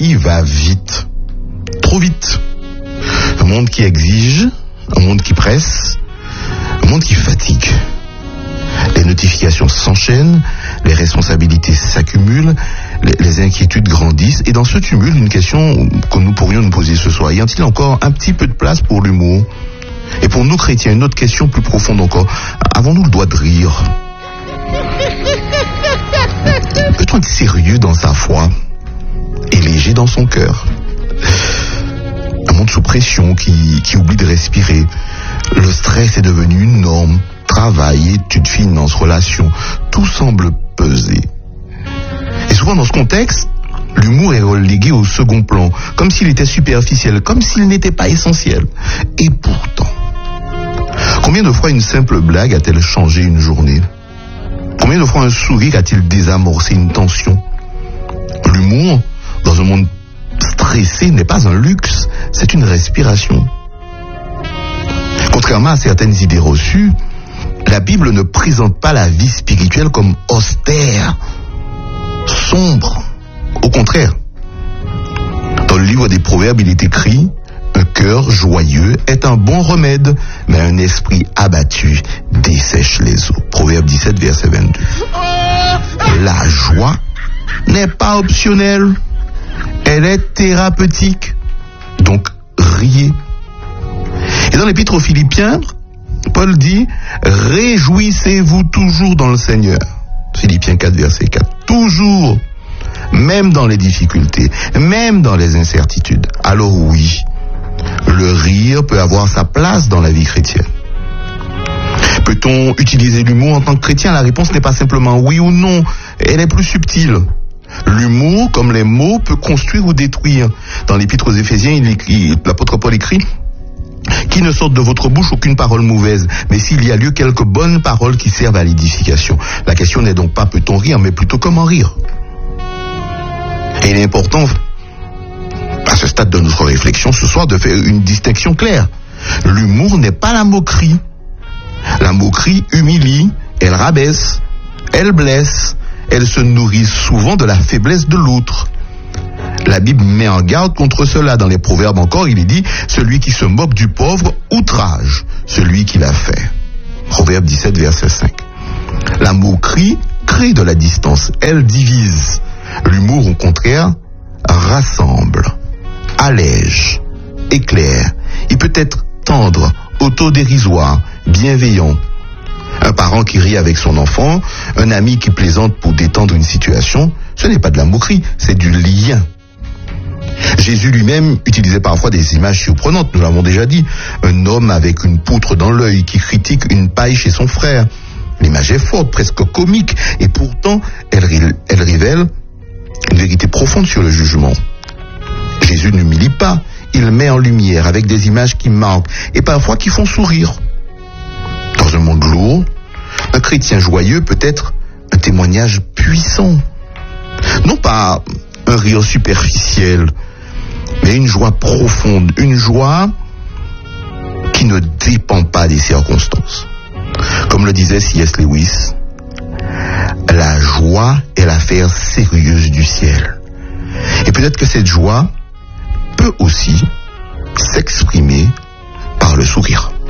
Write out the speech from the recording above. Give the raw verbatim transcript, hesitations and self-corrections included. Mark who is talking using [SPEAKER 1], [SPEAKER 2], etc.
[SPEAKER 1] qui va vite. Trop vite. Un monde qui exige, un monde qui presse, un monde qui fatigue. Les notifications s'enchaînent, les responsabilités s'accumulent, les, les inquiétudes grandissent. Et dans ce tumulte, une question que nous pourrions nous poser ce soir, y a-t-il encore un petit peu de place pour l'humour? Et pour nous chrétiens, une autre question plus profonde encore, avons-nous le droit de rire? Peut-on être sérieux dans sa foi et léger dans son cœur? Un monde sous pression qui, qui oublie de respirer. Le stress est devenu une norme. Travail, études, finances, relations, tout semble peser. Et souvent dans ce contexte, l'humour est relégué au second plan, comme s'il était superficiel, comme s'il n'était pas essentiel. Et pourtant, combien de fois une simple blague a-t-elle changé une journée? Combien de fois un sourire a-t-il désamorcé une tension? L'humour, dans un monde stressé, n'est pas un luxe, c'est une respiration. Contrairement à certaines idées reçues, la Bible ne présente pas la vie spirituelle comme austère, sombre. Au contraire, dans le livre des Proverbes, il est écrit « Un cœur joyeux est un bon remède, mais un esprit abattu dessèche les eaux. » Proverbe dix-sept, verset vingt-deux. La joie n'est pas optionnelle, elle est thérapeutique. Donc, riez. Et dans l'épître aux Philippiens, Paul dit « Réjouissez-vous toujours dans le Seigneur ». Philippiens quatre, verset quatre. Toujours, même dans les difficultés, même dans les incertitudes. Alors oui, le rire peut avoir sa place dans la vie chrétienne. Peut-on utiliser l'humour en tant que chrétien? La réponse n'est pas simplement oui ou non, elle est plus subtile. L'humour, comme les mots, peut construire ou détruire. Dans l'épître aux Éphésiens, il écrit, l'apôtre Paul écrit « Qu'il ne sorte de votre bouche aucune parole mauvaise, mais s'il y a lieu quelques bonnes paroles qui servent à l'édification. » La question n'est donc pas peut-on rire, mais plutôt comment rire. Et il est important, à ce stade de notre réflexion ce soir, de faire une distinction claire. L'humour n'est pas la moquerie. La moquerie humilie, elle rabaisse, elle blesse, elle se nourrit souvent de la faiblesse de l'autre. La Bible met en garde contre cela. Dans les Proverbes encore, il est dit « Celui qui se moque du pauvre outrage celui qui l'a fait ». Proverbe dix-sept, verset cinq. La moquerie crée de la distance, elle divise. L'humour, au contraire, rassemble, allège, éclaire. Il peut être tendre, autodérisoire, bienveillant. Un parent qui rit avec son enfant, un ami qui plaisante pour détendre une situation, ce n'est pas de la moquerie, c'est du lien. Jésus lui-même utilisait parfois des images surprenantes, nous l'avons déjà dit. Un homme avec une poutre dans l'œil qui critique une paille chez son frère. L'image est forte, presque comique, et pourtant, elle, elle révèle une vérité profonde sur le jugement. Jésus n'humilie pas, il met en lumière avec des images qui marquent et parfois qui font sourire. Dans un monde lourd, un chrétien joyeux peut être un témoignage puissant. Non pas un rire superficiel, mais une joie profonde, une joie qui ne dépend pas des circonstances. Comme le disait C S Lewis, la joie est l'affaire sérieuse du ciel. Et peut-être que cette joie peut aussi s'exprimer par le sourire.